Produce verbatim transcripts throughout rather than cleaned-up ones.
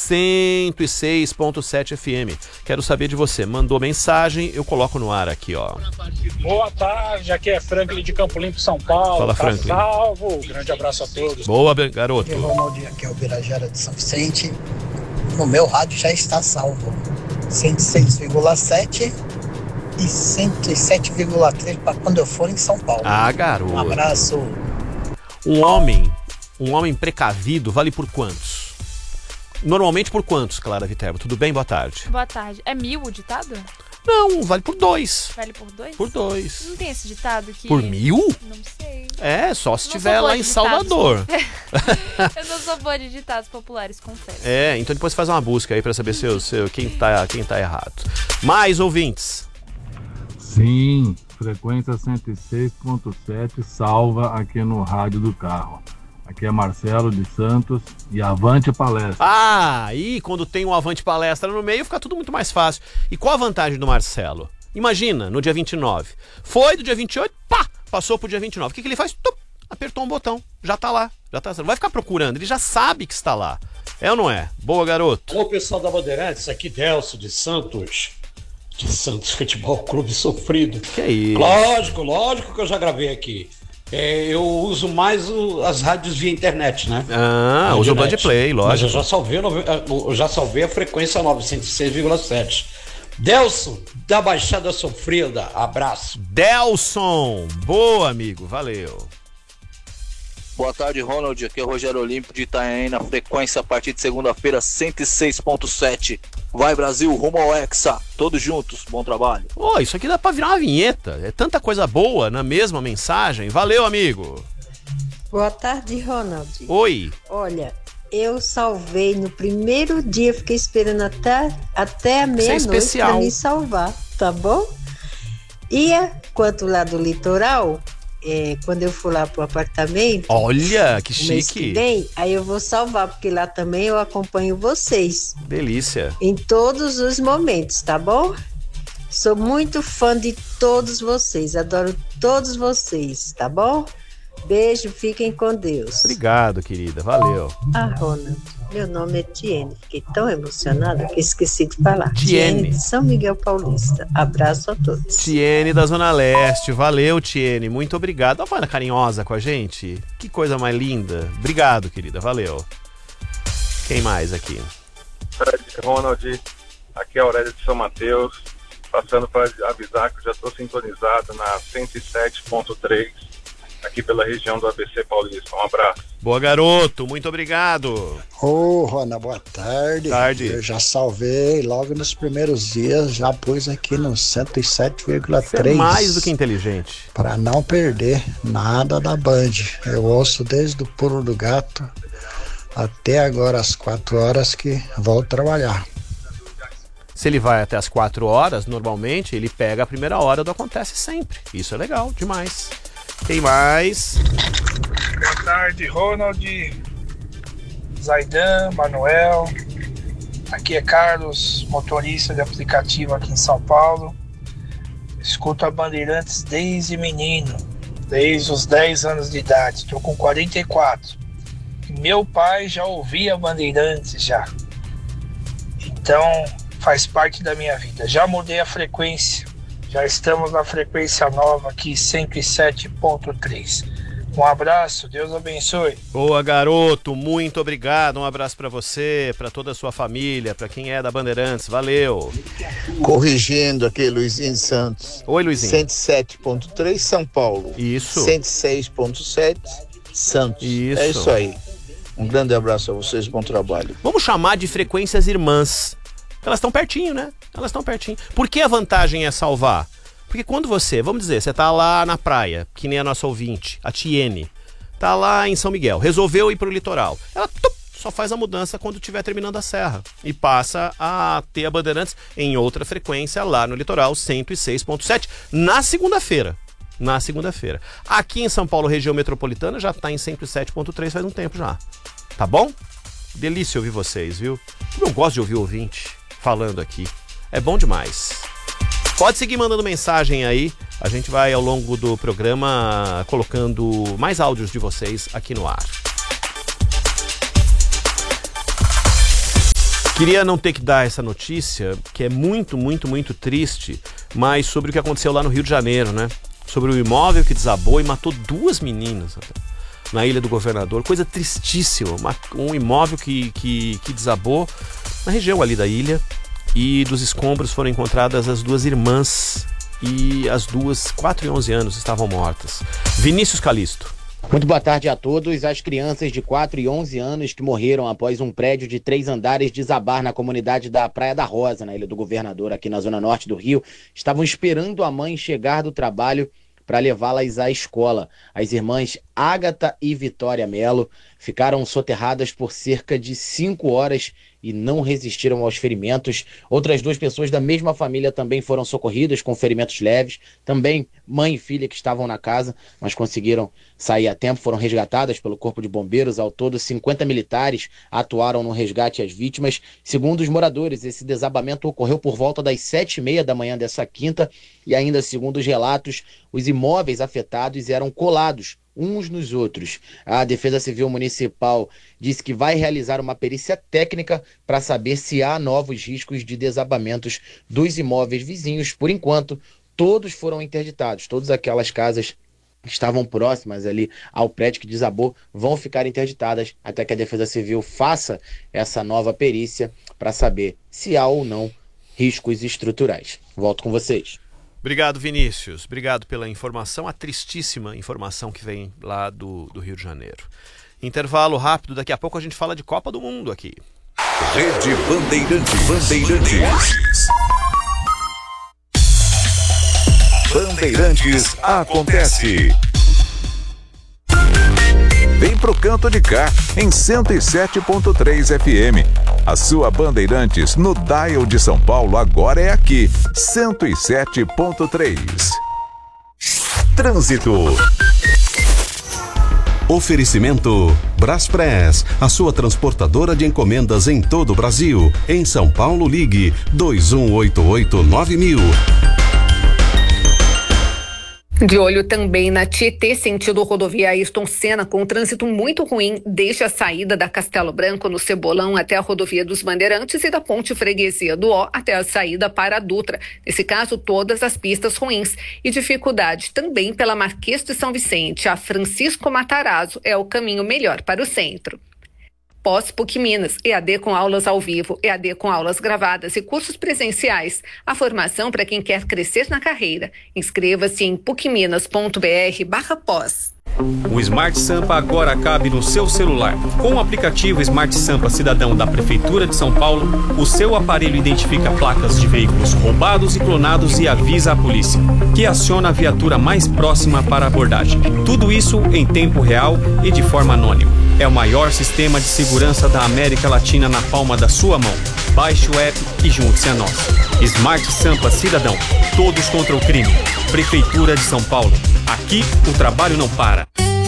cento e seis ponto sete F M. Quero saber de você. Mandou mensagem, eu coloco no ar aqui, ó. Boa tarde, aqui é Franklin de Campo Limpo, São Paulo. Fala, tá Franklin. Salvo. Grande abraço a todos. Boa, garoto. E Ronaldinho, aqui é o Birajara de São Vicente. No meu rádio já está salvo. cento e seis vírgula sete e cento e sete vírgula três para quando eu for em São Paulo. Ah, garoto. Um abraço. Um homem, um homem precavido vale por quantos? Normalmente por quantos, Clara Viterbo? Tudo bem? Boa tarde. Boa tarde. É mil o ditado? Não, vale por dois. Vale por dois? Por dois. Não tem esse ditado que... Por mil? Não sei. É, só se Não estiver sou lá boa em de ditados. Salvador. Eu não sou boa de ditados populares, confesso. É, então depois faz uma busca aí pra saber se, se, quem, tá, quem tá errado. Mais ouvintes. Sim, frequência cento e seis ponto sete salva aqui no rádio do carro. Aqui é Marcelo de Santos e avante palestra. Ah, e quando tem um avante palestra no meio fica tudo muito mais fácil. E qual a vantagem do Marcelo? Imagina, no dia vinte e nove. Foi do dia vinte e oito, pá, passou pro dia vinte e nove. O que, que ele faz? Tup, apertou um botão, já tá lá. Já tá, não vai ficar procurando, ele já sabe que está lá. É ou não é? Boa, garoto. Alô, pessoal da Bandeirantes, aqui Delcio de Santos. De Santos Futebol Clube Sofrido. Que é isso? Lógico, lógico que eu já gravei aqui. É, eu uso mais o, as rádios via internet, né? Ah, usa o Band Play, lógico. Mas eu já salvei, eu já salvei a frequência novecentos e seis vírgula sete. Delson, da Baixada Sofrida, abraço. Delson, boa, amigo, valeu. Boa tarde, Ronald, aqui é o Rogério Olímpio de Itanhaém, na frequência a partir de segunda-feira, cento e seis ponto sete. Vai, Brasil, rumo ao Hexa, todos juntos, bom trabalho. Ô, oh, isso aqui dá pra virar uma vinheta, é tanta coisa boa na mesma mensagem. Valeu, amigo. Boa tarde, Ronald. Oi. Olha, eu salvei no primeiro dia, fiquei esperando até, até a meia-noite pra me salvar, tá bom? E quanto lá do litoral, é, quando eu for lá pro apartamento... Olha, que chique! Mês que vem, aí eu vou salvar, porque lá também eu acompanho vocês. Delícia! Em todos os momentos, tá bom? Sou muito fã de todos vocês, adoro todos vocês, tá bom? Beijo, fiquem com Deus. Obrigado, querida, valeu. Ah, Ronald, meu nome é Tiene. Fiquei tão emocionada que esqueci de falar. Tiene. de São Miguel Paulista. Abraço a todos. Tiene da Zona Leste, valeu, Tiene, muito obrigado. Olha a banda carinhosa com a gente, que coisa mais linda. Obrigado, querida, valeu. Quem mais aqui? Ronald, aqui é a Aurélia de São Mateus, passando para avisar que eu já estou sintonizado na cento e sete ponto três. Aqui pela região do A B C Paulista. Um abraço. Boa, garoto. Muito obrigado. Ô, oh, Rona, boa tarde. Tarde. Eu já salvei logo nos primeiros dias, já pus aqui no cento e sete vírgula três. É mais do que inteligente. Para não perder nada da Band. Eu ouço desde o Pulo do Gato até agora às quatro horas que volto trabalhar. Se ele vai até as quatro horas, normalmente ele pega a primeira hora do Acontece Sempre. Isso é legal demais. Quem mais? Boa tarde, Ronald, Zaidan, Manuel. Aqui é Carlos, motorista de aplicativo aqui em São Paulo. Escuto a Bandeirantes desde menino, desde os dez anos de idade. Estou com quarenta e quatro. Meu pai já ouvia Bandeirantes já. Então faz parte da minha vida. Já mudei a frequência. Já estamos na frequência nova aqui, cento e sete ponto três. Um abraço, Deus abençoe. Boa, garoto, muito obrigado. Um abraço pra você, pra toda a sua família, pra quem é da Bandeirantes. Valeu. Corrigindo aqui, Luizinho Santos. Oi, Luizinho. cento e sete ponto três, São Paulo. Isso. cento e seis ponto sete, Santos. Isso. É isso aí. Um grande abraço a vocês, bom trabalho. Vamos chamar de frequências irmãs. Elas estão pertinho, né? Elas estão pertinho. Por que a vantagem é salvar? Porque quando você, vamos dizer, você tá lá na praia, que nem a nossa ouvinte, a Tiene, tá lá em São Miguel, resolveu ir pro litoral. Ela tup, só faz a mudança quando estiver terminando a serra e passa a ter a Bandeirantes em outra frequência lá no litoral, cento e seis ponto sete, na segunda-feira. Na segunda-feira. Aqui em São Paulo, região metropolitana, já tá em cento e sete ponto três faz um tempo já. Tá bom? Delícia ouvir vocês, viu? Eu gosto de ouvir o ouvinte falando aqui. É bom demais. Pode seguir mandando mensagem aí. A gente vai ao longo do programa colocando mais áudios de vocês aqui no ar. Queria não ter que dar essa notícia, que é muito, muito, muito triste, mas sobre o que aconteceu lá no Rio de Janeiro, né? Sobre o imóvel que desabou e matou duas meninas na Ilha do Governador. Coisa tristíssima. Um imóvel que, que, que desabou na região ali da ilha, e dos escombros foram encontradas as duas irmãs, e as duas, quatro e onze anos, estavam mortas. Vinícius Calisto. Muito boa tarde a todos. As crianças de quatro e onze anos que morreram após um prédio de três andares desabar na comunidade da Praia da Rosa, na Ilha do Governador, aqui na zona norte do Rio, estavam esperando a mãe chegar do trabalho para levá-las à escola. As irmãs Ágata e Vitória Melo ficaram soterradas por cerca de cinco horas e não resistiram aos ferimentos. Outras duas pessoas da mesma família também foram socorridas com ferimentos leves. Também mãe e filha que estavam na casa, mas conseguiram sair a tempo, foram resgatadas pelo Corpo de Bombeiros. Ao todo, cinquenta militares atuaram no resgate às vítimas. Segundo os moradores, esse desabamento ocorreu por volta das sete e meia da manhã dessa quinta, e ainda segundo os relatos, os imóveis afetados eram colados uns nos outros. A Defesa Civil Municipal disse que vai realizar uma perícia técnica para saber se há novos riscos de desabamentos dos imóveis vizinhos. Por enquanto, todos foram interditados. Todas aquelas casas que estavam próximas ali ao prédio que desabou vão ficar interditadas até que a Defesa Civil faça essa nova perícia para saber se há ou não riscos estruturais. Volto com vocês. Obrigado, Vinícius. Obrigado pela informação, a tristíssima informação que vem lá do, do Rio de Janeiro. Intervalo rápido, daqui a pouco a gente fala de Copa do Mundo aqui. Rede Bandeirantes. Bandeirantes. Bandeirantes acontece. Vem pro canto de cá, em cento e sete ponto três F M. A sua Bandeirantes no dial de São Paulo agora é aqui, cento e sete ponto três. Trânsito. Oferecimento Braspress, a sua transportadora de encomendas em todo o Brasil. Em São Paulo, ligue dois um oito oito nove mil. De olho também na Tietê, sentido rodovia Ayrton Senna, com um trânsito muito ruim desde a saída da Castelo Branco no Cebolão até a rodovia dos Bandeirantes e da Ponte Freguesia do Ó até a saída para a Dutra. Nesse caso, todas as pistas ruins. E dificuldade também pela Marquês de São Vicente. A Francisco Matarazzo é o caminho melhor para o centro. Pós-PUC Minas, E A D com aulas ao vivo, E A D com aulas gravadas e cursos presenciais. A formação para quem quer crescer na carreira. Inscreva-se em pucminas ponto br barra pós. O Smart Sampa agora cabe no seu celular. Com o aplicativo Smart Sampa Cidadão da Prefeitura de São Paulo, o seu aparelho identifica placas de veículos roubados e clonados e avisa a polícia, que aciona a viatura mais próxima para a abordagem. Tudo isso em tempo real e de forma anônima. É o maior sistema de segurança da América Latina na palma da sua mão. Baixe o app e junte-se a nós. Smart Sampa Cidadão. Todos contra o crime. Prefeitura de São Paulo. Aqui o trabalho não para.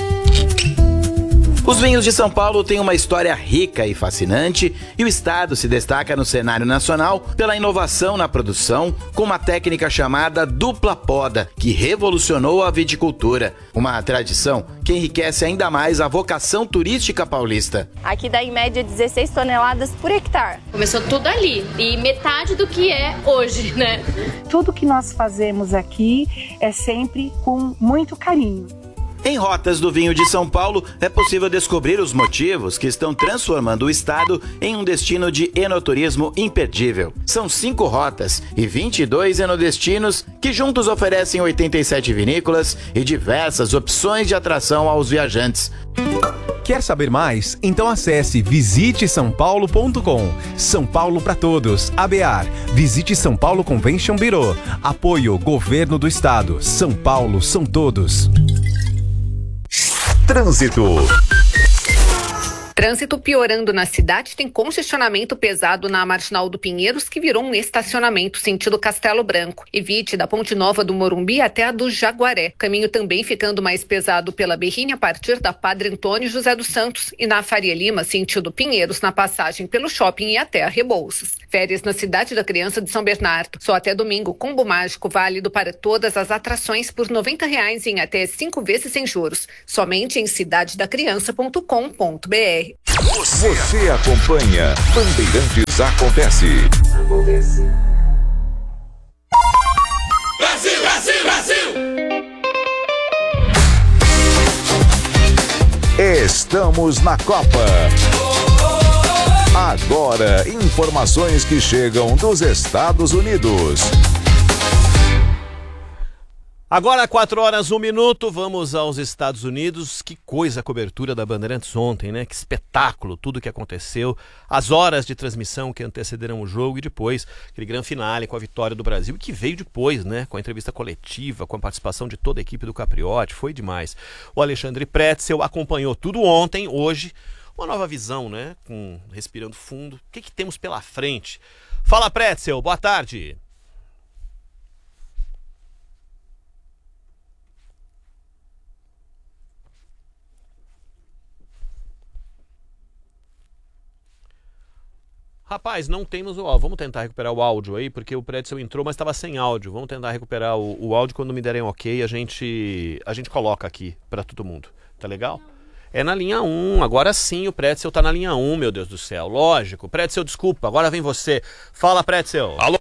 Os vinhos de São Paulo têm uma história rica e fascinante, e o estado se destaca no cenário nacional pela inovação na produção, com uma técnica chamada dupla poda, que revolucionou a viticultura. Uma tradição que enriquece ainda mais a vocação turística paulista. Aqui dá em média dezesseis toneladas por hectare. Começou tudo ali, e metade do que é hoje, né? Tudo que nós fazemos aqui é sempre com muito carinho. Em Rotas do Vinho de São Paulo, é possível descobrir os motivos que estão transformando o estado em um destino de enoturismo imperdível. São cinco rotas e vinte e dois enodestinos que juntos oferecem oitenta e sete vinícolas e diversas opções de atração aos viajantes. Quer saber mais? Então acesse visite são paulo ponto com. São Paulo para todos. A B A R. Visite São Paulo Convention Bureau. Apoio Governo do Estado. São Paulo são todos. Trânsito. Trânsito piorando na cidade, tem congestionamento pesado na Marginal do Pinheiros, que virou um estacionamento sentido Castelo Branco. Evite da Ponte Nova do Morumbi até a do Jaguaré. Caminho também ficando mais pesado pela Berrinha a partir da Padre Antônio José dos Santos e na Faria Lima, sentido Pinheiros, na passagem pelo shopping e até a Rebouças. Férias na Cidade da Criança de São Bernardo. Só até domingo, combo mágico válido para todas as atrações por noventa reais em até cinco vezes sem juros. Somente em cidade da criança ponto com ponto br. r. Você acompanha Bandeirantes Acontece. Acontece. Brasil, Brasil, Brasil! Estamos na Copa. Agora, informações que chegam dos Estados Unidos. Agora, quatro horas, um minuto, vamos aos Estados Unidos. Que coisa a cobertura da Bandeirantes ontem, né? Que espetáculo, tudo que aconteceu. As horas de transmissão que antecederam o jogo e depois aquele grande finale com a vitória do Brasil, que veio depois, né? Com a entrevista coletiva, com a participação de toda a equipe do Capriotti, foi demais. O Alexandre Pretzel acompanhou tudo ontem, hoje, uma nova visão, né? Com respirando fundo. O que, que temos pela frente? Fala, Pretzel, boa tarde. Rapaz, não temos o áudio. Vamos tentar recuperar o áudio aí, porque o Pretzel entrou, mas estava sem áudio. Vamos tentar recuperar o, o áudio. Quando me derem ok, a gente, a gente coloca aqui para todo mundo. Tá legal? É na linha um. Agora sim o Pretzel tá na linha um, meu Deus do céu. Lógico. Pretzel, desculpa. Agora vem você. Fala, Pretzel. Alô?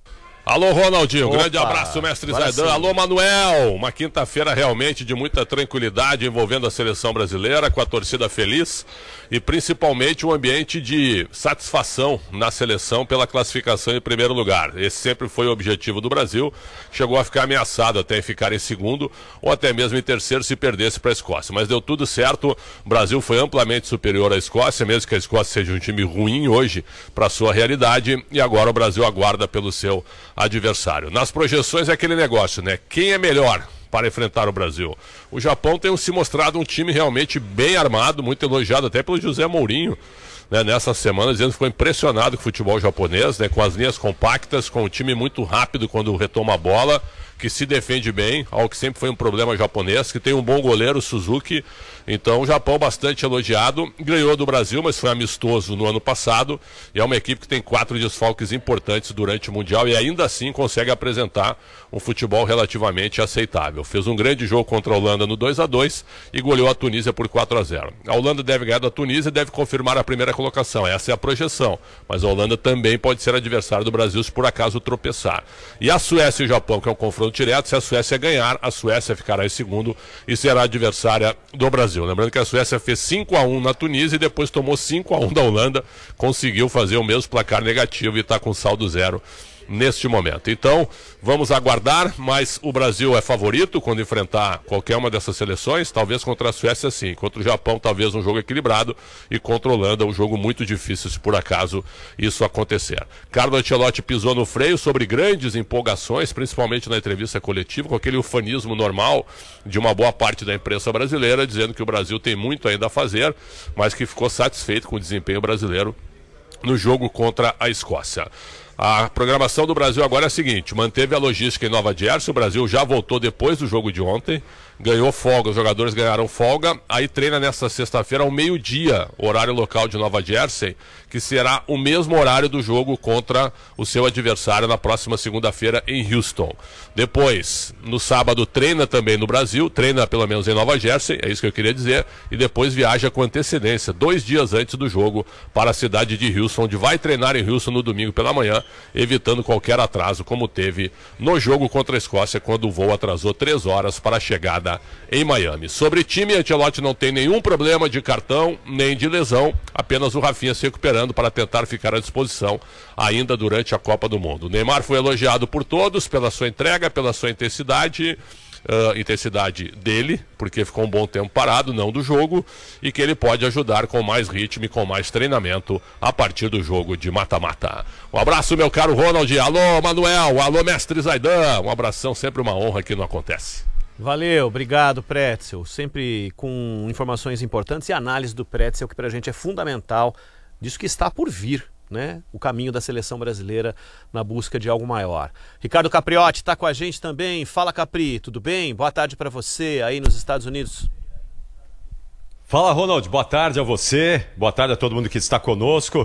Alô, Ronaldinho, Opa, grande abraço, mestre Zaidan. Alô, Manuel, uma quinta-feira realmente de muita tranquilidade envolvendo a seleção brasileira, com a torcida feliz e principalmente um ambiente de satisfação na seleção pela classificação em primeiro lugar. Esse sempre foi o objetivo do Brasil, chegou a ficar ameaçado até em ficar em segundo ou até mesmo em terceiro se perdesse para a Escócia, mas deu tudo certo, o Brasil foi amplamente superior à Escócia, mesmo que a Escócia seja um time ruim hoje para a sua realidade, e agora o Brasil aguarda pelo seu adversário. Nas projeções é aquele negócio, né? Quem é melhor para enfrentar o Brasil? O Japão tem se mostrado um time realmente bem armado, muito elogiado até pelo José Mourinho, né, nessa semana, dizendo que ficou impressionado com o futebol japonês, né, com as linhas compactas, com um time muito rápido quando retoma a bola, que se defende bem, algo que sempre foi um problema japonês, que tem um bom goleiro, Suzuki. Então o Japão bastante elogiado, ganhou do Brasil, mas foi amistoso no ano passado, e é uma equipe que tem quatro desfalques importantes durante o Mundial e ainda assim consegue apresentar um futebol relativamente aceitável. Fez um grande jogo contra a Holanda no dois a dois e goleou a Tunísia por quatro a zero. A Holanda deve ganhar da Tunísia e deve confirmar a primeira colocação, essa é a projeção, mas a Holanda também pode ser adversário do Brasil se por acaso tropeçar. E a Suécia e o Japão, que é um confronto direto, se a Suécia ganhar, a Suécia ficará em segundo e será adversária do Brasil. Lembrando que a Suécia fez cinco a um na Tunísia e depois tomou cinco a um da Holanda, conseguiu fazer o mesmo placar negativo e está com saldo zero neste momento. Então, vamos aguardar, mas o Brasil é favorito quando enfrentar qualquer uma dessas seleções, talvez contra a Suécia sim, contra o Japão talvez um jogo equilibrado e contra a Holanda um jogo muito difícil se por acaso isso acontecer. Carlo Ancelotti pisou no freio sobre grandes empolgações, principalmente na entrevista coletiva, com aquele ufanismo normal de uma boa parte da imprensa brasileira, dizendo que o Brasil tem muito ainda a fazer, mas que ficou satisfeito com o desempenho brasileiro no jogo contra a Escócia. A programação do Brasil agora é a seguinte: manteve a logística em Nova Jersey, o Brasil já voltou depois do jogo de ontem, ganhou folga, os jogadores ganharam folga, aí treina nesta sexta-feira ao meio-dia, horário local de Nova Jersey, que será o mesmo horário do jogo contra o seu adversário na próxima segunda-feira em Houston. Depois, no sábado, treina também no Brasil, treina pelo menos em Nova Jersey, é isso que eu queria dizer, e depois viaja com antecedência, dois dias antes do jogo, para a cidade de Houston, onde vai treinar em Houston no domingo pela manhã, evitando qualquer atraso, como teve no jogo contra a Escócia, quando o voo atrasou três horas para a chegada em Miami. Sobre time, Ancelotti não tem nenhum problema de cartão, nem de lesão, apenas o Rafinha se recuperando para tentar ficar à disposição ainda durante a Copa do Mundo. O Neymar foi elogiado por todos pela sua entrega, pela sua intensidade, Uh, intensidade dele, porque ficou um bom tempo parado, não do jogo, e que ele pode ajudar com mais ritmo e com mais treinamento a partir do jogo de mata-mata. Um abraço, meu caro Ronald. Alô, Manuel. Alô, mestre Zaidan. Um abração, sempre uma honra que não acontece. Valeu, obrigado, Pretzel. Sempre com informações importantes e análise do Pretzel, que pra gente é fundamental disso que está por vir, né? O caminho da seleção brasileira na busca de algo maior. Ricardo Capriotti está com a gente também. Fala, Capri, tudo bem? Boa tarde para você aí nos Estados Unidos. Fala, Ronald, boa tarde a você, boa tarde a todo mundo que está conosco.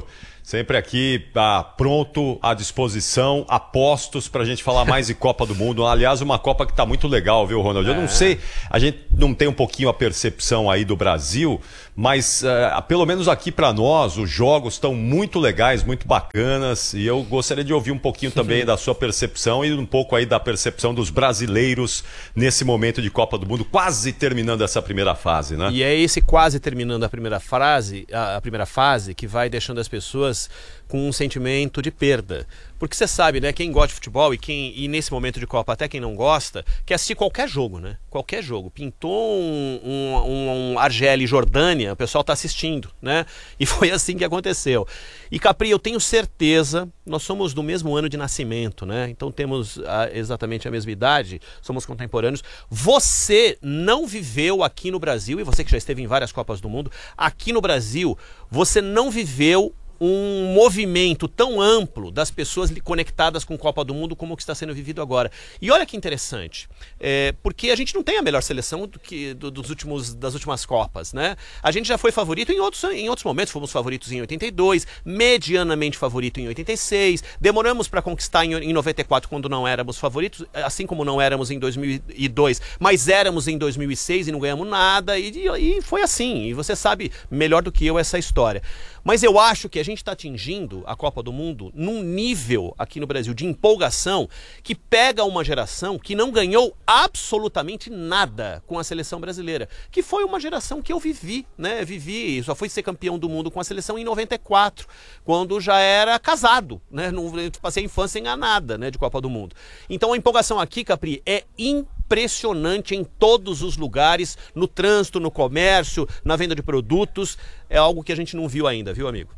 Sempre aqui, ah, pronto, à disposição, a postos pra gente falar mais de Copa do Mundo. Aliás, uma Copa que tá muito legal, viu, Ronald? Eu não sei, a gente não tem um pouquinho a percepção aí do Brasil, mas uh, pelo menos aqui pra nós, os jogos estão muito legais, muito bacanas, e eu gostaria de ouvir um pouquinho também da sua percepção e um pouco aí da percepção dos brasileiros nesse momento de Copa do Mundo, quase terminando essa primeira fase, né? E é esse quase terminando a primeira frase, a, a primeira fase, que vai deixando as pessoas com um sentimento de perda. Porque você sabe, né, quem gosta de futebol e, quem, e nesse momento de Copa até quem não gosta, quer assistir qualquer jogo, né? Qualquer jogo. Pintou um, um, um Argélia e Jordânia, o pessoal está assistindo, né? E foi assim que aconteceu. E Capri, eu tenho certeza, nós somos do mesmo ano de nascimento, né? Então temos a, exatamente a mesma idade, somos contemporâneos. Você não viveu aqui no Brasil, e você que já esteve em várias Copas do Mundo, aqui no Brasil, você não viveu um movimento tão amplo das pessoas conectadas com Copa do Mundo como o que está sendo vivido agora. E olha que interessante, é, porque a gente não tem a melhor seleção do que, do, dos últimos, das últimas Copas, né? A gente já foi favorito em outros, em outros momentos, fomos favoritos em oitenta e dois, medianamente favorito em oitenta e seis, demoramos para conquistar em, em noventa e quatro quando não éramos favoritos, assim como não éramos em dois mil e dois, mas éramos em dois mil e seis e não ganhamos nada, e, e foi assim, e você sabe melhor do que eu essa história. Mas eu acho que a gente está atingindo a Copa do Mundo num nível aqui no Brasil de empolgação que pega uma geração que não ganhou absolutamente nada com a seleção brasileira, que foi uma geração que eu vivi, né? Vivi, só fui ser campeão do mundo com a seleção em noventa e quatro, quando já era casado, né? Não passei a infância sem nada, né, de Copa do Mundo. Então a empolgação aqui, Capri, é impressionante em todos os lugares, no trânsito, no comércio, na venda de produtos. É algo que a gente não viu ainda, viu, amigo?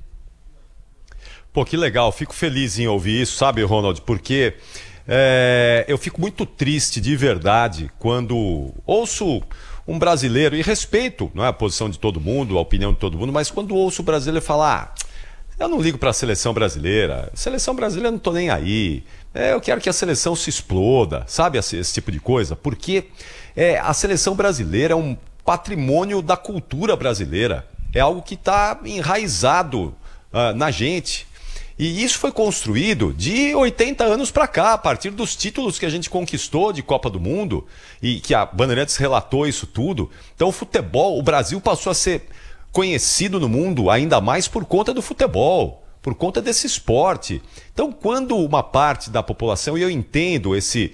Pô, que legal. Fico feliz em ouvir isso, sabe, Ronald? Porque é, eu fico muito triste, de verdade, quando ouço um brasileiro, e respeito, não é, a posição de todo mundo, a opinião de todo mundo, mas quando ouço o brasileiro falar... Ah, eu não ligo para a seleção brasileira, seleção brasileira não tô nem aí, é, eu quero que a seleção se exploda, sabe, esse, esse tipo de coisa, porque é, a seleção brasileira é um patrimônio da cultura brasileira, é algo que está enraizado uh, na gente, e isso foi construído de oitenta anos para cá, a partir dos títulos que a gente conquistou de Copa do Mundo, e que a Bandeirantes relatou isso tudo. Então o futebol, o Brasil passou a ser conhecido no mundo ainda mais por conta do futebol, por conta desse esporte. Então, quando uma parte da população, e eu entendo esse,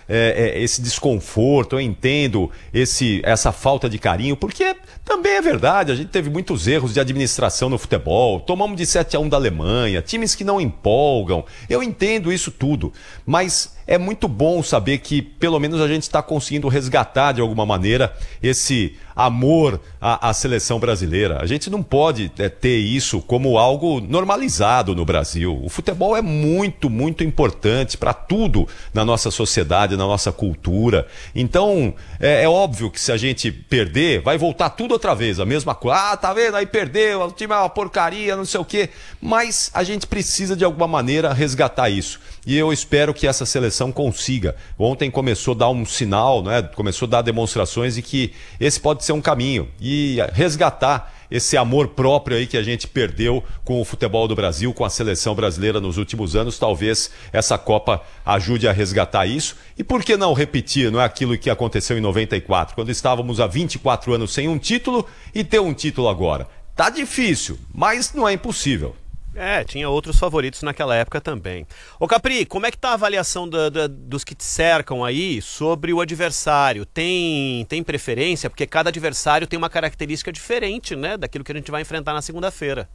é, é, esse desconforto, eu entendo esse, essa falta de carinho, porque também é verdade, a gente teve muitos erros de administração no futebol, tomamos de sete a um da Alemanha, times que não empolgam, eu entendo isso tudo, mas é muito bom saber que pelo menos a gente está conseguindo resgatar de alguma maneira esse amor à, à seleção brasileira. A gente não pode é, ter isso como algo normalizado no Brasil. O futebol é muito, muito importante para tudo na nossa sociedade, na nossa cultura. Então, é, é óbvio que se a gente perder, vai voltar tudo outra vez, a mesma coisa. Ah, tá vendo? Aí perdeu, o time é uma porcaria, não sei o quê. Mas a gente precisa de alguma maneira resgatar isso. E eu espero que essa seleção consiga. Ontem começou a dar um sinal, né? Começou a dar demonstrações de que esse pode ser um caminho. E resgatar esse amor próprio aí que a gente perdeu com o futebol do Brasil, com a seleção brasileira nos últimos anos. Talvez essa Copa ajude a resgatar isso. E por que não repetir, não é, aquilo que aconteceu em noventa e quatro, quando estávamos há vinte e quatro anos sem um título e ter um título agora? Tá difícil, mas não é impossível. É, tinha outros favoritos naquela época também. Ô Capri, como é que tá a avaliação da, da, dos que te cercam aí sobre o adversário? Tem, tem preferência? Porque cada adversário tem uma característica diferente, né, daquilo que a gente vai enfrentar na segunda-feira.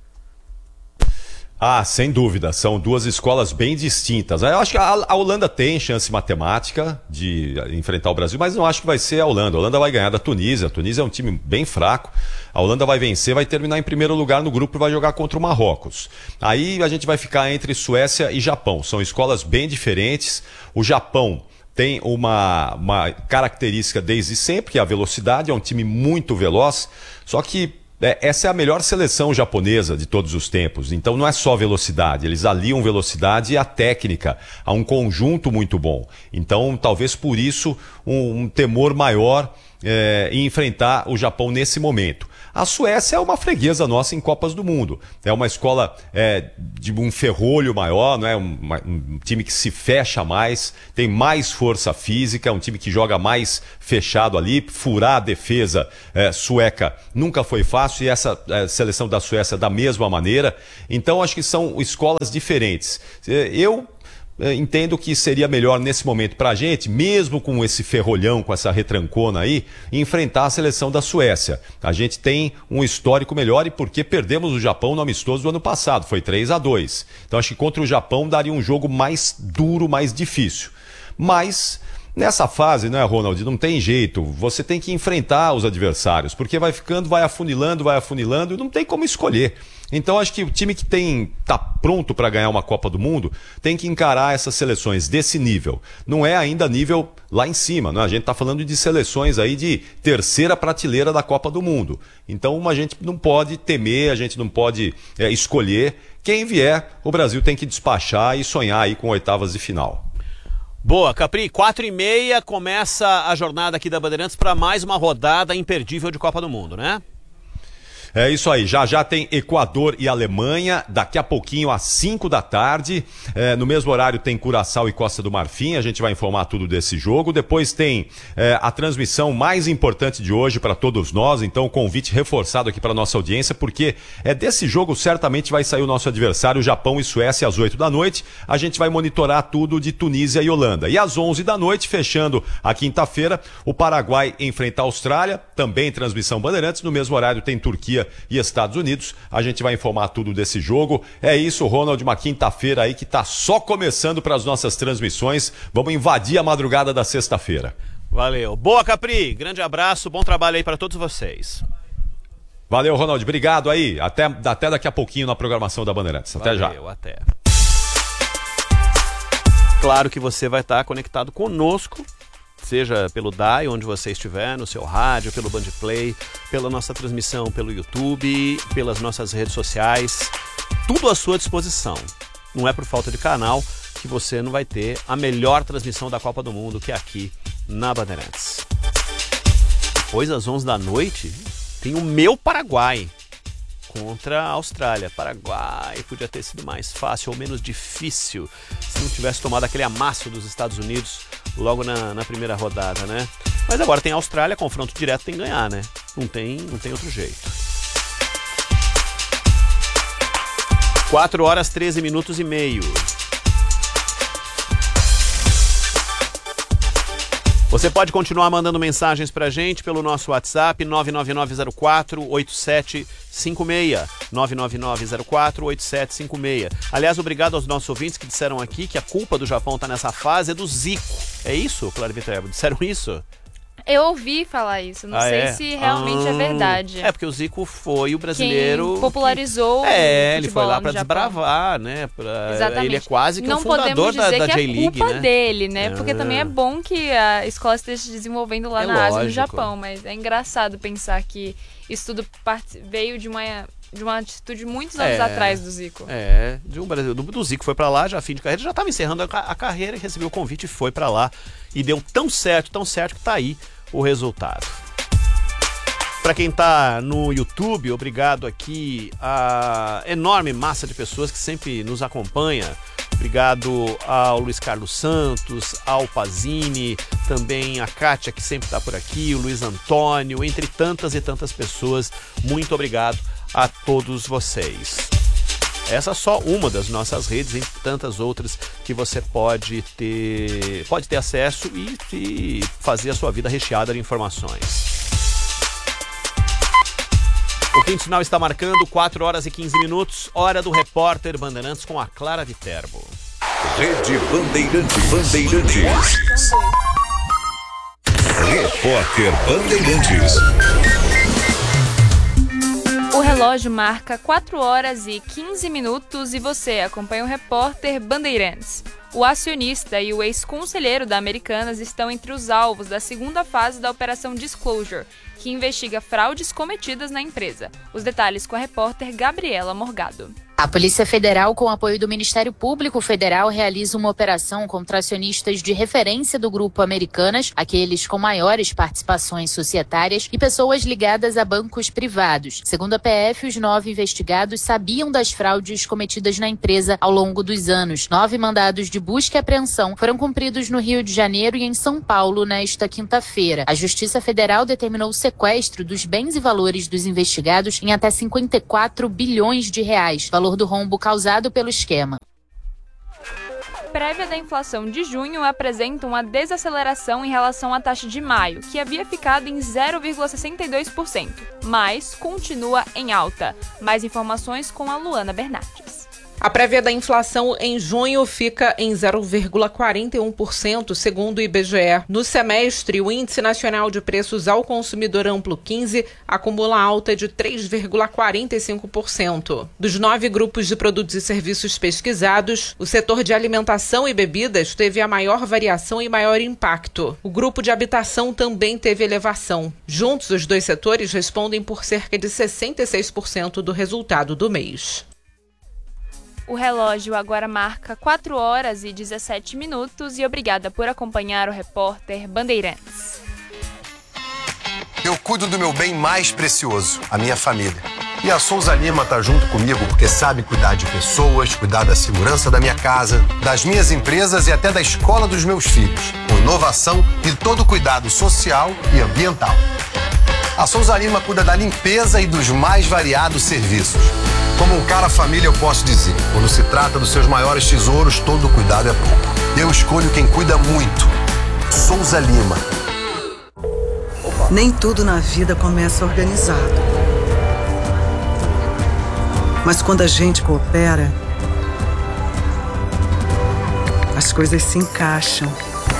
Ah, sem dúvida, são duas escolas bem distintas. Eu acho que a, a Holanda tem chance matemática de enfrentar o Brasil, mas não acho que vai ser a Holanda. A Holanda vai ganhar da Tunísia. A Tunísia é um time bem fraco. A Holanda vai vencer, vai terminar em primeiro lugar no grupo e vai jogar contra o Marrocos. Aí a gente vai ficar entre Suécia e Japão. São escolas bem diferentes. O Japão tem uma, uma característica desde sempre, que é a velocidade. É um time muito veloz, só que É, essa é a melhor seleção japonesa de todos os tempos. Então não é só velocidade, eles aliam velocidade e a técnica a um conjunto muito bom. Então talvez por isso um, um temor maior é, em enfrentar o Japão nesse momento. A Suécia é uma freguesa nossa em Copas do Mundo. É uma escola é, de um ferrolho maior, não é? um, um time que se fecha mais, tem mais força física, é um time que joga mais fechado ali. Furar a defesa é, sueca nunca foi fácil e essa é, seleção da Suécia da mesma maneira. Então acho que são escolas diferentes. Eu entendo que seria melhor nesse momento para a gente, mesmo com esse ferrolhão, com essa retrancona aí, enfrentar a seleção da Suécia. A gente tem um histórico melhor e porque perdemos o Japão no amistoso do ano passado, foi três a dois. Então acho que contra o Japão daria um jogo mais duro, mais difícil. Mas nessa fase, né, Ronald, não tem jeito, você tem que enfrentar os adversários, porque vai ficando, vai afunilando, vai afunilando e não tem como escolher. Então acho que o time que tem tá pronto para ganhar uma Copa do Mundo tem que encarar essas seleções desse nível. Não é ainda nível lá em cima, não? A gente está falando de seleções aí de terceira prateleira da Copa do Mundo. Então a gente não pode temer, a gente não pode é, escolher. Quem vier, o Brasil tem que despachar e sonhar aí com oitavas de final. Boa, Capri, quatro e meia começa a jornada aqui da Bandeirantes para mais uma rodada imperdível de Copa do Mundo, né? É isso aí, já já tem Equador e Alemanha, daqui a pouquinho às cinco da tarde, é, no mesmo horário tem Curaçao e Costa do Marfim, a gente vai informar tudo desse jogo, depois tem é, a transmissão mais importante de hoje para todos nós, então o convite reforçado aqui para nossa audiência, porque é desse jogo certamente vai sair o nosso adversário, Japão e Suécia às oito da noite, a gente vai monitorar tudo de Tunísia e Holanda, e às onze da noite, fechando a quinta-feira, o Paraguai enfrenta a Austrália, também transmissão Bandeirantes, no mesmo horário tem Turquia e Estados Unidos, a gente vai informar tudo desse jogo. É isso, Ronald, uma quinta-feira aí que tá só começando para as nossas transmissões, vamos invadir a madrugada da sexta-feira. Valeu, boa Capri, grande abraço, bom trabalho aí para todos vocês. Valeu, Ronald, obrigado aí, até, até daqui a pouquinho na programação da Bandeirantes, até Valeu, já. Valeu, até. Claro que você vai estar conectado conosco, seja pelo D A I, onde você estiver, no seu rádio, pelo Bandplay, pela nossa transmissão pelo YouTube, pelas nossas redes sociais, tudo à sua disposição. Não é por falta de canal que você não vai ter a melhor transmissão da Copa do Mundo, que é aqui na Bandeirantes. Depois, às onze da noite, tem o meu Paraguai contra a Austrália. Paraguai podia ter sido mais fácil ou menos difícil se não tivesse tomado aquele amasso dos Estados Unidos logo na, na primeira rodada, né? Mas agora tem a Austrália, confronto direto, tem que ganhar, né? Não tem, não tem outro jeito. quatro horas, treze minutos e meio. Você pode continuar mandando mensagens pra gente pelo nosso WhatsApp nove nove nove zero quatro oito sete cinco seis, nove nove nove zero quatro oito sete cinco seis. Aliás, obrigado aos nossos ouvintes que disseram aqui que a culpa do Japão tá nessa fase é do Zico. É isso, Clara Viterbo? Disseram isso? Eu ouvi falar isso, não ah, sei é? se realmente ah, é verdade. É, porque o Zico foi o brasileiro... Quem popularizou que... É, o ele foi lá pra desbravar, né? Pra... Exatamente. Ele é quase que não o fundador da, da J-League, né? Não podemos dizer que é culpa dele, né? É. Porque também é bom que a escola esteja se desenvolvendo lá é na lógico. Ásia e no Japão, mas é engraçado pensar que isso tudo part... veio de uma... de uma atitude muitos anos é, atrás do Zico. É, de um Brasil, do, do Zico foi pra lá, já fim de carreira, já estava encerrando a, a carreira e recebeu o convite e foi pra lá. E deu tão certo, tão certo que tá aí o resultado. Para quem tá no YouTube, obrigado aqui a enorme massa de pessoas que sempre nos acompanha. Obrigado ao Luiz Carlos Santos, ao Pazini, também a Kátia, que sempre está por aqui, o Luiz Antônio, entre tantas e tantas pessoas. Muito obrigado a todos vocês. Essa é só uma das nossas redes, entre tantas outras que você pode ter, pode ter acesso e, e fazer a sua vida recheada de informações. O quinto sinal está marcando quatro horas e quinze minutos, hora do repórter Bandeirantes com a Clara Viterbo. Rede Bandeirantes. Bandeirantes. Repórter Bandeirantes. O relógio marca quatro horas e quinze minutos e você acompanha o repórter Bandeirantes. O acionista e o ex-conselheiro da Americanas estão entre os alvos da segunda fase da Operação Disclosure, que investiga fraudes cometidas na empresa. Os detalhes com a repórter Gabriela Morgado. A Polícia Federal, com apoio do Ministério Público Federal, realiza uma operação contra acionistas de referência do Grupo Americanas, aqueles com maiores participações societárias e pessoas ligadas a bancos privados. Segundo a P F, os nove investigados sabiam das fraudes cometidas na empresa ao longo dos anos. Nove mandados de busca e apreensão foram cumpridos no Rio de Janeiro e em São Paulo nesta quinta-feira. A Justiça Federal determinou o sequestro dos bens e valores dos investigados em até cinquenta e quatro bilhões de reais, valor do rombo causado pelo esquema. Prévia da inflação de junho apresenta uma desaceleração em relação à taxa de maio, que havia ficado em zero vírgula sessenta e dois por cento, mas continua em alta. Mais informações com a Luana Bernardes. A prévia da inflação em junho fica em zero vírgula quarenta e um por cento, segundo o I B G E. No semestre, o Índice Nacional de Preços ao Consumidor Amplo quinze acumula alta de três vírgula quarenta e cinco por cento. Dos nove grupos de produtos e serviços pesquisados, o setor de alimentação e bebidas teve a maior variação e maior impacto. O grupo de habitação também teve elevação. Juntos, os dois setores respondem por cerca de sessenta e seis por cento do resultado do mês. O relógio agora marca quatro horas e dezessete minutos e obrigada por acompanhar o repórter Bandeirantes. Eu cuido do meu bem mais precioso, a minha família. E a Souza Lima tá junto comigo porque sabe cuidar de pessoas, cuidar da segurança da minha casa, das minhas empresas e até da escola dos meus filhos, com inovação e todo o cuidado social e ambiental. A Souza Lima cuida da limpeza e dos mais variados serviços. Como um cara família, eu posso dizer, quando se trata dos seus maiores tesouros, todo cuidado é pouco. Eu escolho quem cuida muito. Souza Lima. Nem tudo na vida começa organizado. Mas quando a gente coopera, as coisas se encaixam.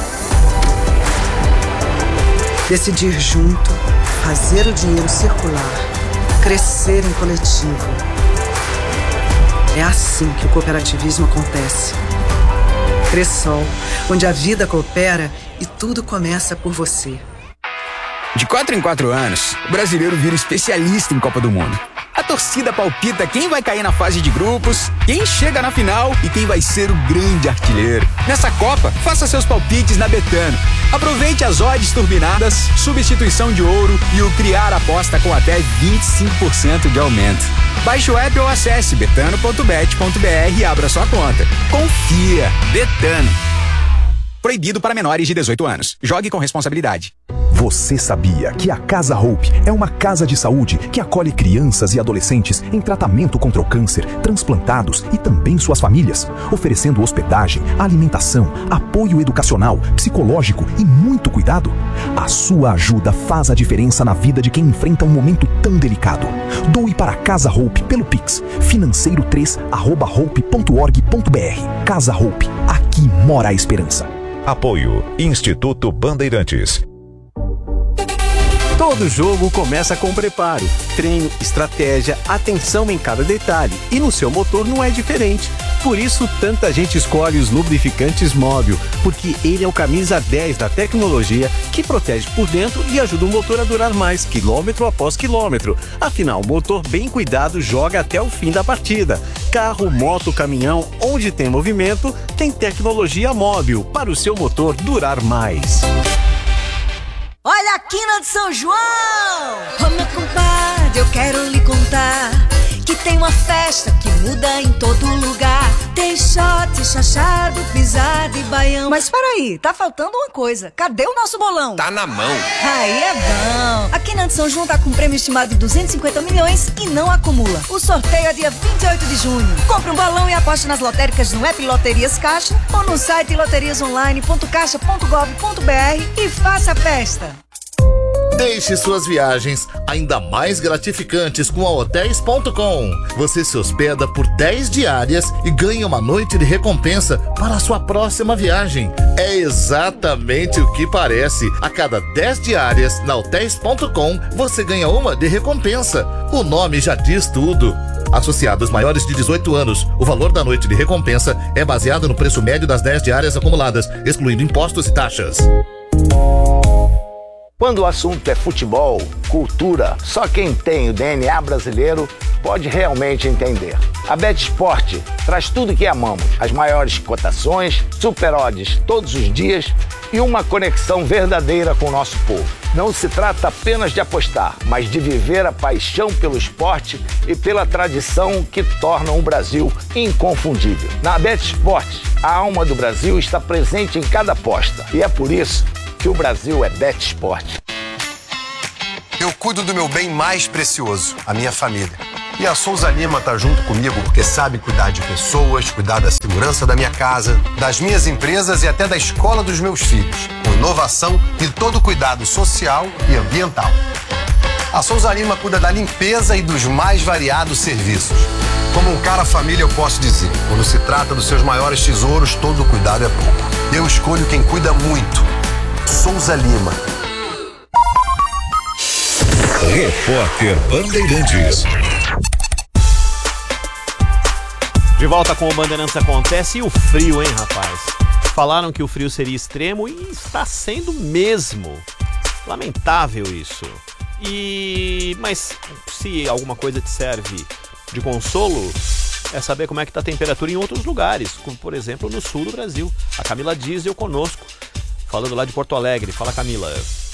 Decidir junto, fazer o dinheiro circular, crescer em coletivo. É assim que o cooperativismo acontece. Cressol, onde a vida coopera e tudo começa por você. De quatro em quatro anos, o brasileiro vira especialista em Copa do Mundo. A torcida palpita quem vai cair na fase de grupos, quem chega na final e quem vai ser o grande artilheiro. Nessa Copa, faça seus palpites na Betano. Aproveite as odds turbinadas, substituição de ouro e o criar aposta com até vinte e cinco por cento de aumento. Baixe o app ou acesse betano ponto bet ponto br e abra sua conta. Confia. Betano. Proibido para menores de dezoito anos. Jogue com responsabilidade. Você sabia que a Casa Hope é uma casa de saúde que acolhe crianças e adolescentes em tratamento contra o câncer, transplantados e também suas famílias, oferecendo hospedagem, alimentação, apoio educacional, psicológico e muito cuidado? A sua ajuda faz a diferença na vida de quem enfrenta um momento tão delicado. Doe para a Casa Hope pelo Pix, financeiro três arroba hope ponto org ponto br. Casa Hope, aqui mora a esperança. Apoio Instituto Bandeirantes. Todo jogo começa com preparo, treino, estratégia, atenção em cada detalhe. E no seu motor não é diferente. Por isso, tanta gente escolhe os lubrificantes Móbil, porque ele é o camisa dez da tecnologia que protege por dentro e ajuda o motor a durar mais, quilômetro após quilômetro. Afinal, o motor bem cuidado joga até o fim da partida. Carro, moto, caminhão, onde tem movimento, tem tecnologia Móbil para o seu motor durar mais. Olha a quina de São João! Ô meu compadre, eu quero lhe contar que tem uma festa que muda em todo lugar. Tem shot, chachado, pisado e baião. Mas peraí, tá faltando uma coisa. Cadê o nosso bolão? Tá na mão. Aí é bom. A Quina de São João tá com um prêmio estimado de duzentos e cinquenta milhões e não acumula. O sorteio é dia vinte e oito de junho. Compre um bolão e aposte nas lotéricas no app Loterias Caixa ou no site loterias online ponto caixa ponto gov ponto br e faça a festa. Deixe suas viagens ainda mais gratificantes com a hotéis ponto com. Você se hospeda por dez diárias e ganha uma noite de recompensa para a sua próxima viagem. É exatamente o que parece. A cada dez diárias na hotéis ponto com, você ganha uma de recompensa. O nome já diz tudo. Associados maiores de dezoito anos, o valor da noite de recompensa é baseado no preço médio das dez diárias acumuladas, excluindo impostos e taxas. Quando o assunto é futebol, cultura, só quem tem o D N A brasileiro pode realmente entender. A BetSport traz tudo que amamos, as maiores cotações, super odds todos os dias e uma conexão verdadeira com o nosso povo. Não se trata apenas de apostar, mas de viver a paixão pelo esporte e pela tradição que tornam o Brasil inconfundível. Na BetSport, a alma do Brasil está presente em cada aposta e é por isso que o Brasil é BetSport. Eu cuido do meu bem mais precioso, a minha família. E a Souza Lima tá junto comigo porque sabe cuidar de pessoas, cuidar da segurança da minha casa, das minhas empresas e até da escola dos meus filhos, com inovação e todo cuidado social e ambiental. A Souza Lima cuida da limpeza e dos mais variados serviços. Como um cara família, eu posso dizer, quando se trata dos seus maiores tesouros, todo cuidado é pouco. Eu escolho quem cuida muito. Souza Lima. Repórter Bandeirantes. De volta com o Bandeirantes Acontece e o frio, hein, rapaz? Falaram que o frio seria extremo e está sendo mesmo. Lamentável isso. E... mas se alguma coisa te serve de consolo, é saber como é que está a temperatura em outros lugares, como por exemplo no sul do Brasil. A Camila Diesel conosco, falando lá de Porto Alegre. Fala, Camila.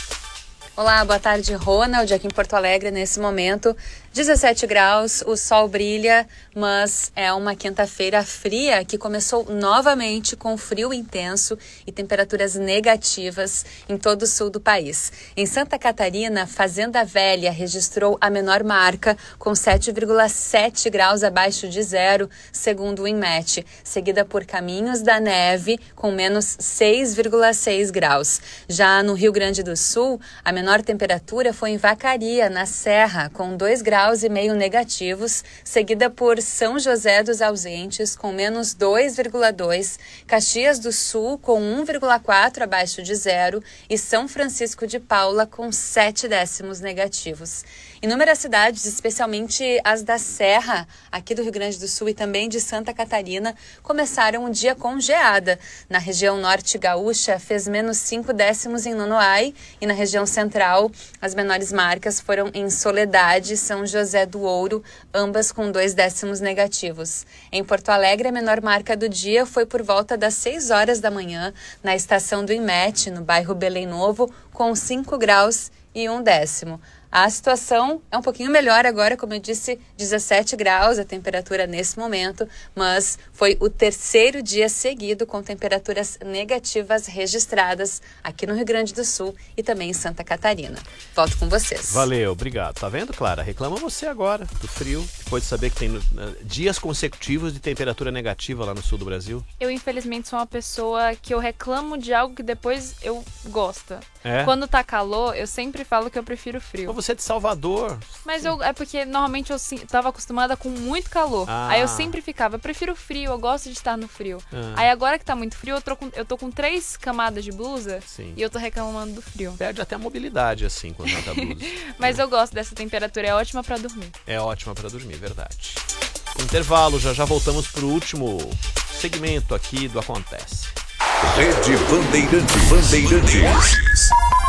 Olá, boa tarde, Ronald, aqui em Porto Alegre nesse momento, dezessete graus, o sol brilha, mas é uma quinta-feira fria que começou novamente com frio intenso e temperaturas negativas em todo o sul do país. Em Santa Catarina, Fazenda Velha registrou a menor marca, com sete vírgula sete graus abaixo de zero, segundo o INMET, seguida por Caminhos da Neve, com menos seis vírgula seis graus. Já no Rio Grande do Sul, a menor A menor temperatura foi em Vacaria, na Serra, com dois graus e meio negativos, seguida por São José dos Ausentes, com menos dois vírgula dois, Caxias do Sul, com um vírgula quatro abaixo de zero e São Francisco de Paula, com sete décimos negativos. Inúmeras cidades, especialmente as da Serra, aqui do Rio Grande do Sul e também de Santa Catarina, começaram o dia com geada. Na região norte gaúcha, fez menos cinco décimos em Nonoai e na região central, as menores marcas foram em Soledade, São José do Ouro, ambas com dois décimos negativos. Em Porto Alegre, a menor marca do dia foi por volta das seis horas da manhã, na estação do INMET, no bairro Belém Novo, com cinco graus e um décimo. A situação é um pouquinho melhor agora, como eu disse, dezessete graus a temperatura nesse momento, mas foi o terceiro dia seguido com temperaturas negativas registradas aqui no Rio Grande do Sul e também em Santa Catarina. Volto com vocês. Valeu, obrigado. Tá vendo, Clara? Reclama você agora do frio, depois de saber que tem uh, dias consecutivos de temperatura negativa lá no sul do Brasil. Eu, infelizmente, sou uma pessoa que eu reclamo de algo que depois eu gosto. É? Quando tá calor, eu sempre falo que eu prefiro frio. Mas você é de Salvador. Mas eu, é porque normalmente eu sim, tava acostumada com muito calor. Ah. Aí eu sempre ficava, eu prefiro frio, eu gosto de estar no frio. Ah. Aí agora que tá muito frio, eu tô com, eu tô com três camadas de blusa. Sim. E eu tô reclamando do frio. Perde até a mobilidade assim quando tá blusa. Mas eu gosto dessa temperatura, é ótima pra dormir. É ótima pra dormir, verdade. Intervalo, já já voltamos pro último segmento aqui do Acontece. Rede Bandeirantes. Bandeirantes.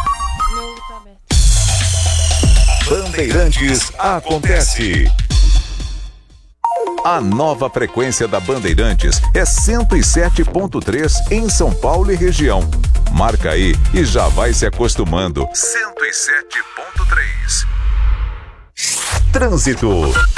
Meu tá aberto. Bandeirantes Acontece. A nova frequência da Bandeirantes é cento e sete ponto três em São Paulo e região. Marca aí e já vai se acostumando. cento e sete ponto três. Trânsito.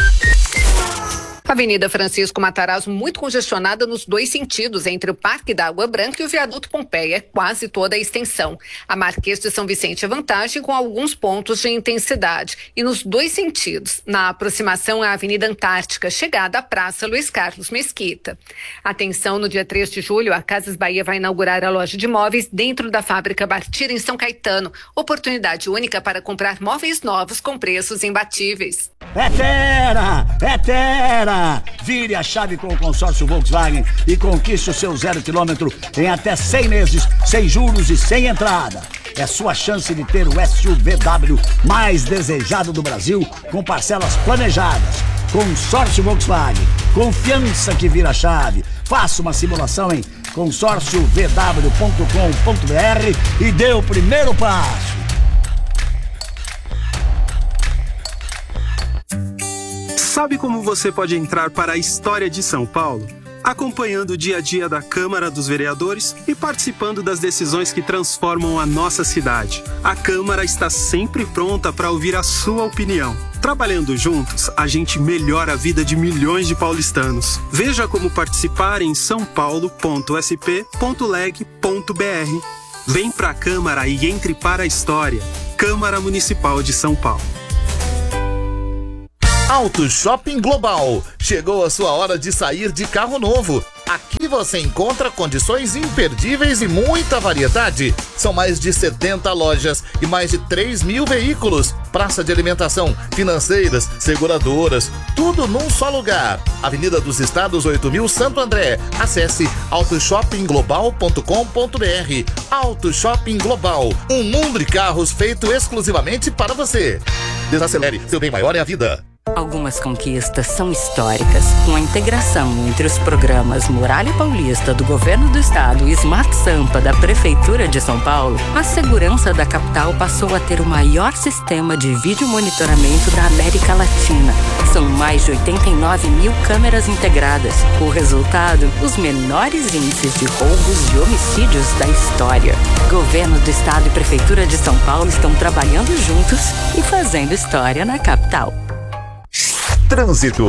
Avenida Francisco Matarazzo muito congestionada nos dois sentidos, entre o Parque da Água Branca e o Viaduto Pompeia, quase toda a extensão. A Marquês de São Vicente é vantagem com alguns pontos de intensidade. E nos dois sentidos, na aproximação à Avenida Antártica, chegada à Praça Luiz Carlos Mesquita. Atenção, no dia três de julho, a Casas Bahia vai inaugurar a loja de móveis dentro da fábrica Bartira em São Caetano. Oportunidade única para comprar móveis novos com preços imbatíveis. É Terra! É Terra! Vire a chave com o consórcio Volkswagen e conquiste o seu zero quilômetro em até cem meses, sem juros e sem entrada. É sua chance de ter o S U V W mais desejado do Brasil, com parcelas planejadas. Consórcio Volkswagen, confiança que vira chave. Faça uma simulação em consórcio v w ponto com ponto b r e dê o primeiro passo. Sabe como você pode entrar para a história de São Paulo? Acompanhando o dia a dia da Câmara dos Vereadores e participando das decisões que transformam a nossa cidade. A Câmara está sempre pronta para ouvir a sua opinião. Trabalhando juntos, a gente melhora a vida de milhões de paulistanos. Veja como participar em são paulo ponto s p ponto leg ponto b r. Vem pra Câmara e entre para a história. Câmara Municipal de São Paulo. Auto Shopping Global. Chegou a sua hora de sair de carro novo. Aqui você encontra condições imperdíveis e muita variedade. São mais de setenta lojas e mais de três mil veículos. Praça de alimentação, financeiras, seguradoras, tudo num só lugar. Avenida dos Estados oito mil, Santo André. Acesse auto shopping global ponto com ponto b r. Auto Shopping Global, um mundo de carros feito exclusivamente para você. Desacelere, seu bem maior é a vida. Algumas conquistas são históricas. Com a integração entre os programas Muralha Paulista do Governo do Estado e Smart Sampa da Prefeitura de São Paulo, a segurança da capital passou a ter o maior sistema de vídeo monitoramento da América Latina. São mais de oitenta e nove mil câmeras integradas. O resultado, os menores índices de roubos e homicídios da história. Governo do Estado e Prefeitura de São Paulo estão trabalhando juntos e fazendo história na capital. Trânsito.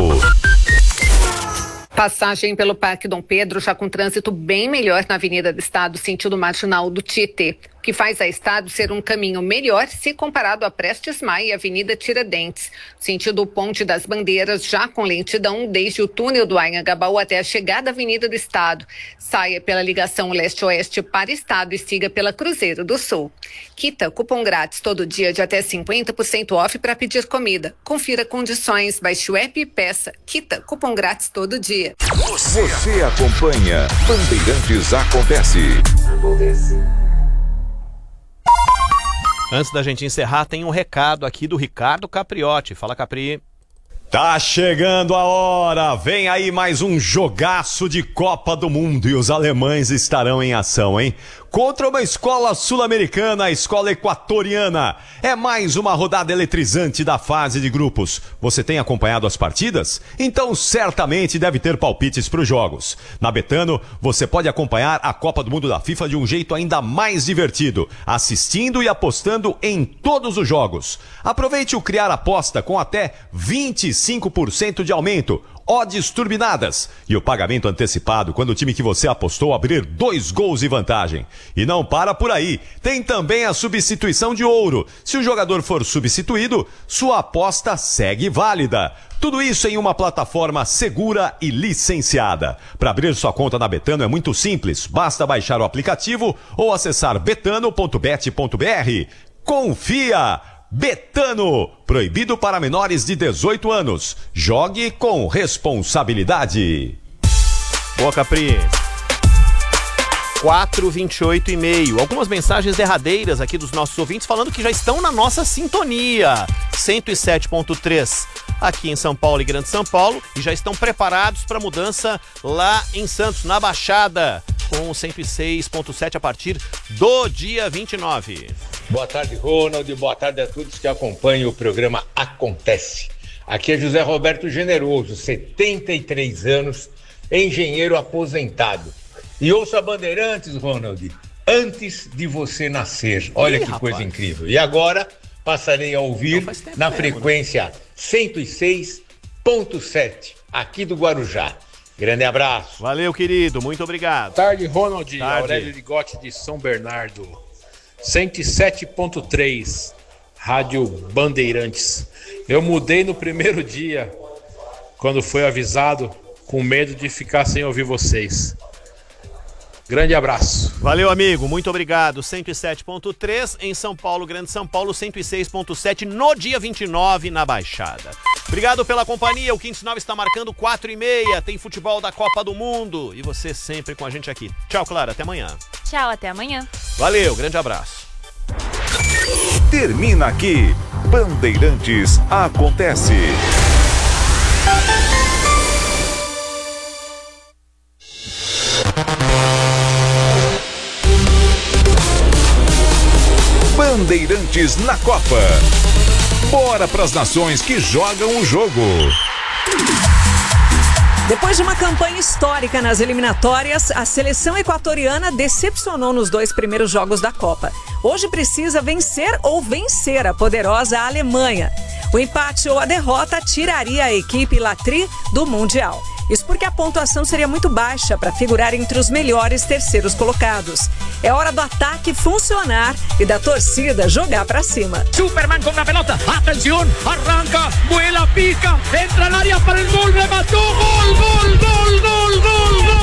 Passagem pelo Parque Dom Pedro já com trânsito bem melhor na Avenida do Estado, sentido marginal do Tietê, que faz a Estado ser um caminho melhor se comparado a Prestes Maia e Avenida Tiradentes. Sentido Ponte das Bandeiras, já com lentidão desde o túnel do Anhangabaú até a chegada à Avenida do Estado. Saia pela ligação leste-oeste para Estado e siga pela Cruzeiro do Sul. Quita, cupom grátis todo dia de até cinquenta por cento off para pedir comida. Confira condições, baixe o app e peça. Quita, cupom grátis todo dia. Você acompanha Bandeirantes Acontece. Acontece. Antes da gente encerrar, tem um recado aqui do Ricardo Capriotti. Fala, Capri. Tá chegando a hora, vem aí mais um jogaço de Copa do Mundo e os alemães estarão em ação, hein? Contra uma escola sul-americana, a escola equatoriana. É mais uma rodada eletrizante da fase de grupos. Você tem acompanhado as partidas? Então certamente deve ter palpites para os jogos. Na Betano, você pode acompanhar a Copa do Mundo da FIFA de um jeito ainda mais divertido, assistindo e apostando em todos os jogos. Aproveite o Criar Aposta com até vinte e cinco por cento de aumento. Odds turbinadas e o pagamento antecipado quando o time que você apostou abrir dois gols de vantagem. E não para por aí, tem também a substituição de ouro. Se o jogador for substituído, sua aposta segue válida. Tudo isso em uma plataforma segura e licenciada. Para abrir sua conta na Betano é muito simples, basta baixar o aplicativo ou acessar betano ponto bet ponto b r. Confia! Betano, proibido para menores de dezoito anos. Jogue com responsabilidade. Boa, Capri. quatro e vinte e oito e meio. Algumas mensagens derradeiras aqui dos nossos ouvintes falando que já estão na nossa sintonia. cento e sete ponto três aqui em São Paulo e Grande São Paulo e já estão preparados para mudança lá em Santos, na Baixada, com o cento e seis ponto sete a partir do dia vinte e nove. Boa tarde, Ronald. Boa tarde a todos que acompanham o programa Acontece. Aqui é José Roberto Generoso, setenta e três anos, engenheiro aposentado. E ouço a Bandeirantes, Ronald, antes de você nascer. Olha Ih, que rapaz. coisa incrível. E agora passarei a ouvir na frequência cento e seis ponto sete, aqui do Guarujá. Grande abraço. Valeu, querido. Muito obrigado. Boa tarde, Ronald. Tarde. Aurélio Ligotti de São Bernardo. cento e sete ponto três, Rádio Bandeirantes. Eu mudei no primeiro dia, quando foi avisado, com medo de ficar sem ouvir vocês. Grande abraço. Valeu, amigo. Muito obrigado. cento e sete ponto três em São Paulo, Grande São Paulo, cento e seis ponto sete no dia vinte e nove na Baixada. Obrigado pela companhia. O Quinto Nove está marcando quatro e meia. Tem futebol da Copa do Mundo. E você sempre com a gente aqui. Tchau, Clara. Até amanhã. Tchau, até amanhã. Valeu. Grande abraço. Termina aqui. Bandeirantes Acontece. Bandeirantes na Copa. Bora pras nações que jogam o jogo. Depois de uma campanha histórica nas eliminatórias, a seleção equatoriana decepcionou nos dois primeiros jogos da Copa. Hoje precisa vencer ou vencer a poderosa Alemanha. O empate ou a derrota tiraria a equipe Latri do Mundial. Isso porque a pontuação seria muito baixa para figurar entre os melhores terceiros colocados. É hora do ataque funcionar e da torcida jogar para cima. Superman com a pelota, atenção, arranca, vuela, pica, entra na área para o gol, rematou, gol, gol, gol, gol, gol, gol.